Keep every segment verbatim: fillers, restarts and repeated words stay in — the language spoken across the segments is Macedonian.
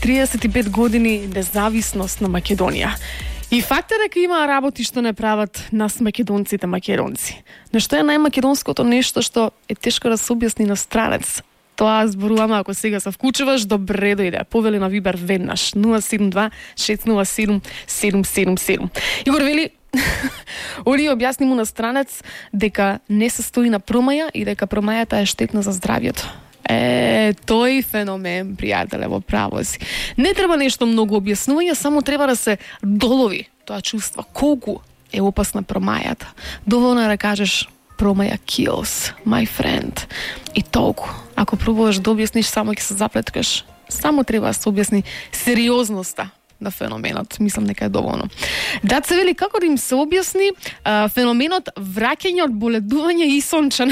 триесет и пет години независност на Македонија. И факт е дека има работи што не прават нас македонците македонци. Но што е најмакедонското нешто што е тешко да се објасни на странец? Тоа зборуваме ако сега се вклучуваш, добре дојде. Повели на Вибер веднаш нула седум два шест нула седум седум седум седум. Игор вели Оли објасни му на странец дека не се стои на промаја и дека промајата е штетна за здравјето. Е, тој феномен, пријателе, во право си. Не треба нешто многу објаснување, само треба да се долови тоа чувство. Колку е опасна промајата. Доволно е да кажеш промаја kills, my friend. И толку. Ако пробуваш да објасниш, само ќе се заплеткаш. Само треба да се објасни сериозноста на феноменот. Мислам дека е доволно. Да се вели како да им се објасни а, феноменот враќање од боледување и сончан.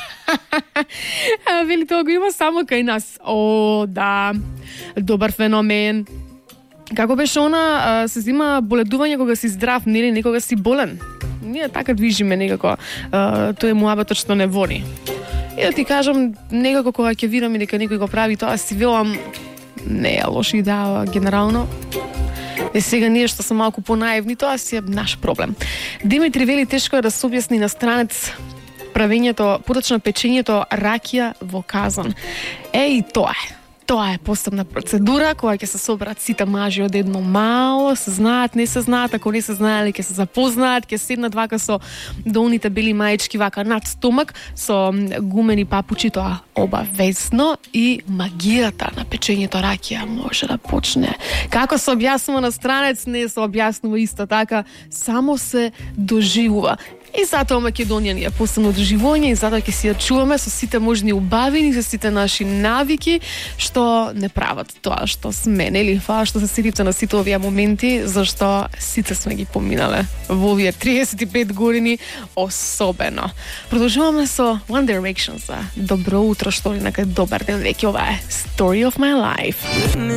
Вели тоа го има само кај нас. О, да. Добар феномен. Како беше она, а, се зима боледување кога си здрав, нели некога си болен. Ние така движиме некако. А, тоа е муабетот што не води. И да ти кажам, некако кога ќе видам дека некој го прави тоа, си велам не е лоша идеја генерално. Е сега ние што се малку понаивни, тоа си е наш проблем. Димитри вели тешко е да се објасни на странец правењето, поточно печењето ракија во казан. Е, и тоа е. Тоа е посебна процедура која ќе се соберат сите мажи од едно мало, се знаат, не се знаат, ако не се знаеле ќе се запознаат, ќе седнат вака со долните бели маечки вака над стомак, со гумени папучи, тоа обавезно, и магијата на печењето ракија може да почне. Како се објаснува на странец, не се објаснува исто така, само се доживува. И затоа Македонија ни е посебно доживување и затоа ќе си ја чуваме со сите можни убавини, со сите наши навики, што не прават тоа што сме, нели? Фала што се сетите на сите овие моменти, зашто сите сме ги поминале во овие триесет и пет години особено. Продолжуваме со One Direction за добро утро, што ли, нека добар ден веќе, ова е Story of My Life.